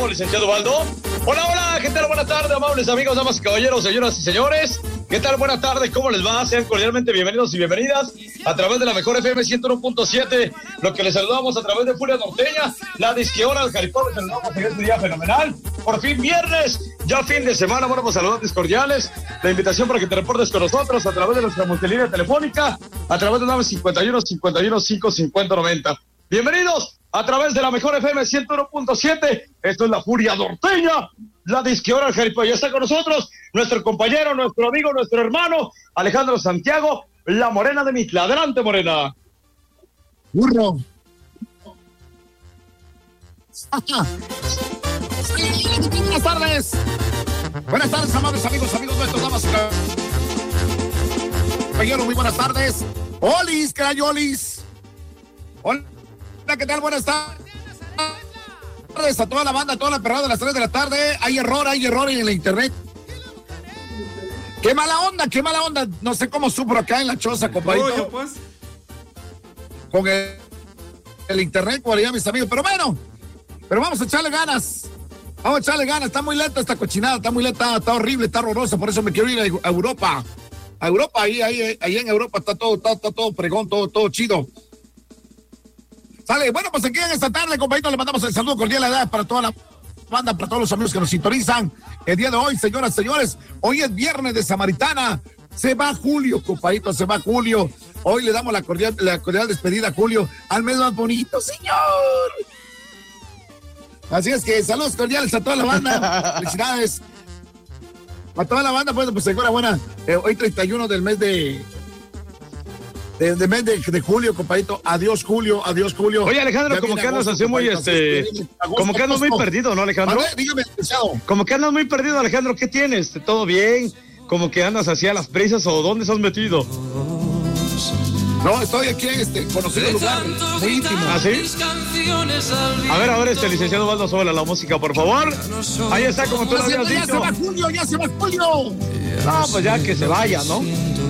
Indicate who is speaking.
Speaker 1: estimado licenciado Baldo. Hola, ¿qué tal? Buenas tardes, amables amigos, damas y caballeros, señoras y señores. ¿Qué tal? Buenas tardes, ¿cómo les va? Sean cordialmente bienvenidos y bienvenidas a través de la mejor FM 101.7. Lo que les saludamos a través de Furia Norteña, la disqueora del Jaripón. Les saludamos en este día fenomenal. Por fin viernes, ya fin de semana. Bueno, pues saludos cordiales. La invitación para que te reportes con nosotros a través de nuestra multilínea telefónica, a través de 951 51 550 90. Bienvenidos a través de la mejor FM 101.7. Esto es la Furia Norteña, la disqueora del Jaripón. Ya está con nosotros nuestro compañero, nuestro amigo, nuestro hermano, Alejandro Santiago, la Morena de Mitla. Adelante, Morena.
Speaker 2: Burro. Buenas tardes. Buenas tardes, amables amigos nuestros, damas y caballeros. Muy buenas tardes. Olis, ¿qué hay, Olis? Hola, ¿qué tal? Buenas tardes a toda la banda, a toda la perrada de las 3 de la tarde. Hay error en la internet. Qué mala onda. No sé cómo sufro acá en la choza, compadrito.
Speaker 3: Pues.
Speaker 2: Con el internet, por allá, mis amigos. Pero bueno, vamos a echarle ganas. Está muy lenta esta cochinada, está horrible, está horrorosa. Por eso me quiero ir a Europa. Ahí en Europa está todo pregón, todo chido. Sale, bueno, pues aquí en esta tarde, compañito, le mandamos el saludo cordial para toda la banda, para todos los amigos que nos sintonizan. El día de hoy, señoras, señores, hoy es viernes de Samaritana. Se va Julio, compañito, Hoy le damos la cordial despedida a Julio, al mes más bonito, señor. Así es que saludos cordiales a toda la banda. Felicidades. A toda la banda, pues enhorabuena. Hoy 31 del mes de julio, compadrito. Adiós, Julio.
Speaker 1: Oye, Alejandro, como que andas así muy, como que andas muy perdido, ¿no, Alejandro?
Speaker 2: Dígame, licenciado.
Speaker 1: Como que andas muy perdido, Alejandro. ¿Qué tienes? ¿Todo bien? Como que andas así a las prisas, o ¿dónde estás metido?
Speaker 2: No, estoy aquí en conocido lugar, muy íntimo.
Speaker 1: ¿Ah, sí? A ver, licenciado Baldo, sobre la música, por favor. Ahí está, como tú lo habías dicho.
Speaker 2: Ya se va Julio.
Speaker 1: No, pues ya que se vaya, ¿no?